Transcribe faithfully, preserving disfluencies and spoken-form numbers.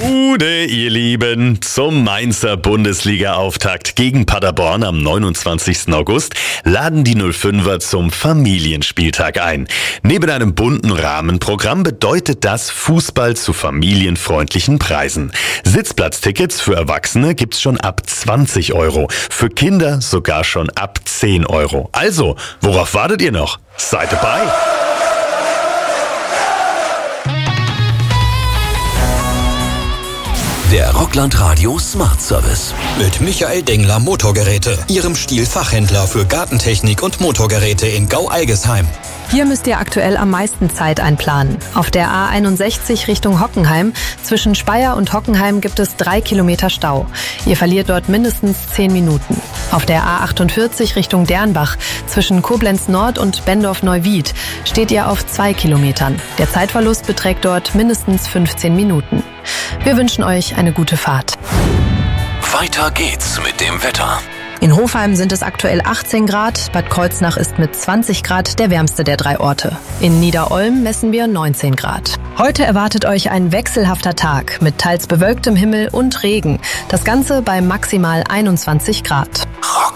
Gute, ihr Lieben, zum Mainzer Bundesliga-Auftakt gegen Paderborn am neunundzwanzigsten August laden die null fünfer zum Familienspieltag ein. Neben einem bunten Rahmenprogramm bedeutet das Fußball zu familienfreundlichen Preisen. Sitzplatztickets für Erwachsene gibt's schon ab zwanzig Euro, für Kinder sogar schon ab zehn Euro. Also, worauf wartet ihr noch? Seid dabei! Der Rockland Radio Smart Service. Mit Michael Dengler Motorgeräte. Ihrem Stihl-Fachhändler für Gartentechnik und Motorgeräte in Gau-Algesheim. Hier müsst ihr aktuell am meisten Zeit einplanen. Auf der A einundsechzig Richtung Hockenheim. Zwischen Speyer und Hockenheim gibt es drei Kilometer Stau. Ihr verliert dort mindestens zehn Minuten. Auf der A achtundvierzig Richtung Dernbach. Zwischen Koblenz Nord und Bendorf-Neuwied steht ihr auf zwei Kilometern. Der Zeitverlust beträgt dort mindestens fünfzehn Minuten. Wir wünschen euch eine gute Fahrt. Weiter geht's mit dem Wetter. In Hofheim sind es aktuell achtzehn Grad, Bad Kreuznach ist mit zwanzig Grad der wärmste der drei Orte. In Niederolm messen wir neunzehn Grad. Heute erwartet euch ein wechselhafter Tag mit teils bewölktem Himmel und Regen. Das Ganze bei maximal einundzwanzig Grad.